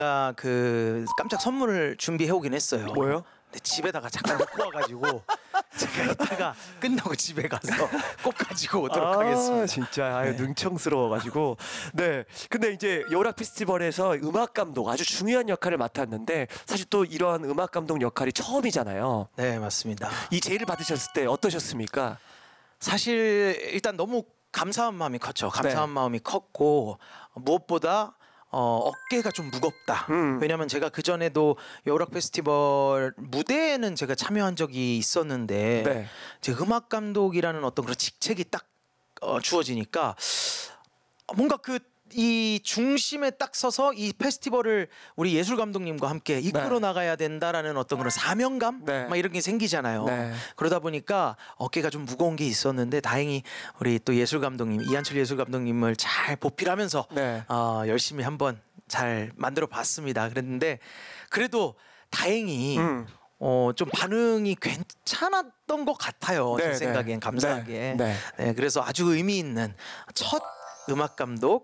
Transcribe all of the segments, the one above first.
그 깜짝 선물을 준비해 오긴 했어요. 뭐요? 근데 집에다가 잠깐 놓고 와가지고 제가 이따가 끝나고 집에 가서 꼭 가지고 오도록 하겠습니다. 진짜 네. 능청스러워가지고. 네. 근데 이제 여우락 페스티벌에서 음악 감독 아주 중요한 역할을 맡았는데 사실 또 이러한 음악 감독 역할이 처음이잖아요. 네, 맞습니다. 이 제의를 받으셨을 때 어떠셨습니까? 사실 일단 너무 감사한 마음이 컸죠. 감사한 마음이 컸고 무엇보다 어깨가 좀 무겁다. 왜냐면 제가 그 전에도 여우락 페스티벌 무대에는 제가 참여한 적이 있었는데 네. 제 음악 감독이라는 어떤 그런 직책이 딱 주어지니까 뭔가 이 중심에 딱 서서 이 페스티벌을 우리 예술 감독님과 함께 이끌어 나가야 된다라는 어떤 그런 사명감 막 이런 게 생기잖아요. 네. 그러다 보니까 어깨가 좀 무거운 게 있었는데 다행히 우리 또 예술 감독님 이한철 예술 감독님을 잘 보필하면서 열심히 한번 잘 만들어 봤습니다. 그랬는데 그래도 다행히 좀 반응이 괜찮았던 것 같아요. 제 생각엔 감사하게. 네, 그래서 아주 의미 있는 첫 음악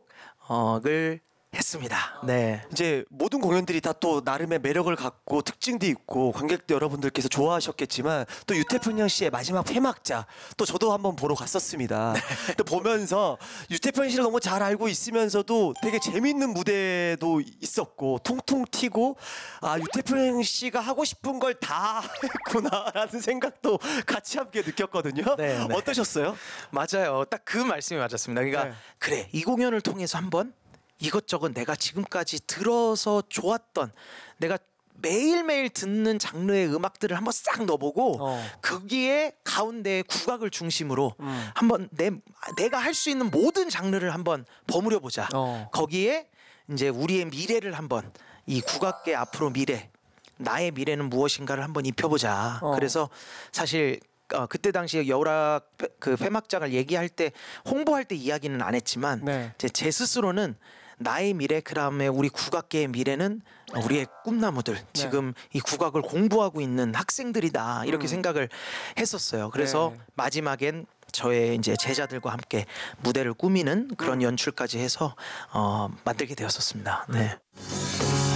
감독을 했습니다. 네. 이제 모든 공연들이 다 또 나름의 매력을 갖고 특징도 있고 관객들 여러분들께서 좋아하셨겠지만 또 유태평양 씨의 마지막 폐막자 또 저도 한번 보러 갔었습니다. 또 보면서 유태평양 씨를 너무 잘 알고 있으면서도 되게 재밌는 무대도 있었고 통통 튀고 유태평양 씨가 하고 싶은 걸 다 했구나라는 생각도 같이 함께 느꼈거든요. 네. 어떠셨어요? 맞아요. 딱 그 말씀이 맞았습니다. 그러니까 그래 이 공연을 통해서 한번 이것저것 내가 지금까지 들어서 좋았던 내가 매일매일 듣는 장르의 음악들을 한번 싹 넣어보고 거기에 가운데 국악을 중심으로 한번 내가 할 수 있는 모든 장르를 한번 버무려 보자. 거기에 이제 우리의 미래를 한번 이 국악계 앞으로 미래 나의 미래는 무엇인가를 한번 입혀보자. 그래서 사실 그때 당시에 여우락 그 폐막장을 얘기할 때 홍보할 때 이야기는 안 했지만 제 스스로는 나의 미래 그다음에 우리 국악계의 미래는 우리의 꿈나무들 지금 이 국악을 공부하고 있는 학생들이다 이렇게 생각을 했었어요. 그래서 마지막엔 저의 이제 제자들과 함께 무대를 꾸미는 그런 연출까지 해서 만들게 되었었습니다. 네.